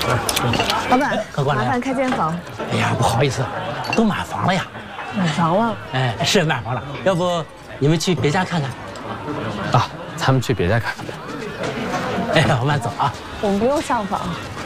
老板， 客官来麻烦开间房。 哎呀，不好意思，都满房了呀。 满房了？ 哎，是满房了。要不你们去别家看看？ 啊，咱们去别家看看。 哎，慢走啊。 我们不用上房，